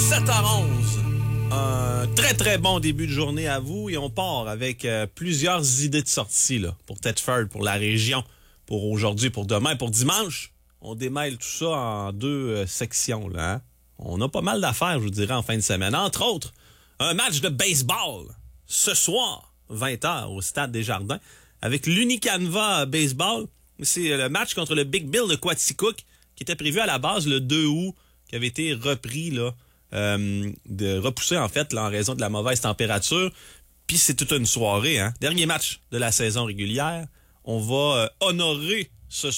7h11. Un très, très bon début de journée à vous et on part avec plusieurs idées de sortie là, pour Thetford, pour la région, pour aujourd'hui, pour demain, pour dimanche. On démêle tout ça en deux sections. Là, hein? On a pas mal d'affaires, je vous dirais, en fin de semaine. Entre autres, un match de baseball ce soir, 20h, au Stade des Jardins, avec l'Unicanva Baseball. C'est le match contre le Big Bill de Quaticook qui était prévu à la base le 2 août, qui avait été repris là. De repousser en fait là, en raison de la mauvaise température. Puis c'est toute une soirée. Hein? Dernier match de la saison régulière. On va honorer ce